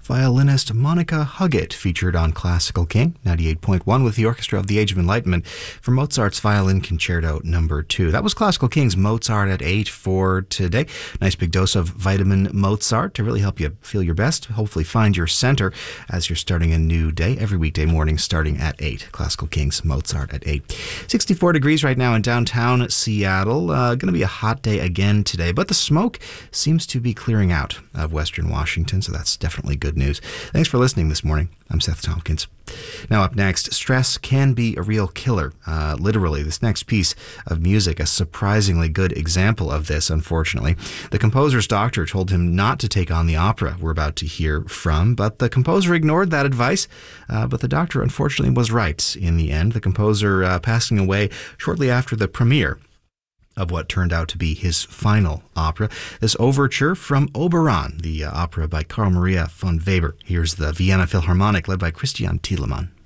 Violinist Monica Huggett featured on Classical King 98.1 with the Orchestra of the Age of Enlightenment for Mozart's Violin Concerto No. 2. That was Classical King's Mozart at 8 for today. Nice big dose of vitamin Mozart to really help you feel your best, hopefully find your center as you're starting a new day. Every weekday morning starting at 8. Classical King's Mozart at 8. 64 degrees right now in downtown Seattle. Going to be a hot day again today, but the smoke seems to be clearing out of Western Washington, so that's definitely good news. Thanks for listening this morning. I'm Seth Tompkins. Now up next, stress can be a real killer. Literally, this next piece of music, a surprisingly good example of this, unfortunately. The composer's doctor told him not to take on the opera we're about to hear from, but the composer ignored that advice. But the doctor, unfortunately, was right in the end. The composer passing away shortly after the premiere of what turned out to be his final opera. This overture from Oberon, the opera by Carl Maria von Weber. Here's the Vienna Philharmonic led by Christian Thielemann.